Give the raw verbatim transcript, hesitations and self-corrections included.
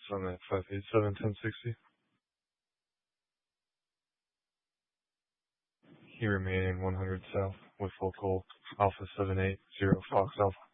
I'm at five eight seven, ten sixty. He remaining one hundred south with local Alpha seven eight zero Fox Alpha.